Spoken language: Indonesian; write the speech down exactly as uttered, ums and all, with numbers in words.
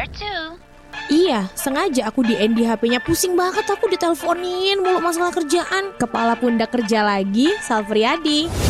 Where to? Iya, sengaja aku di N D H P-nya. Pusing banget aku diteleponin mulu masalah kerjaan. Kepala pundak kerja lagi, Salfriyadi.